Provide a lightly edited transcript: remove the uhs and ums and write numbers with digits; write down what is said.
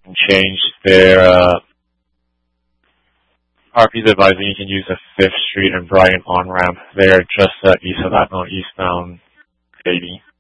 and change their RP's advising you can use the 5th Street and Bryant on-ramp there just east of that eastbound 80.